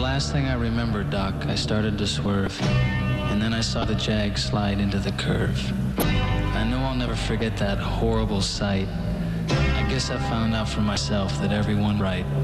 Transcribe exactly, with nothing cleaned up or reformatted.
last thing I remember, Doc, I started to swerve, and then I saw the Jag slide into the curve. I know I'll never forget that horrible sight. I guess I found out for myself that everyone right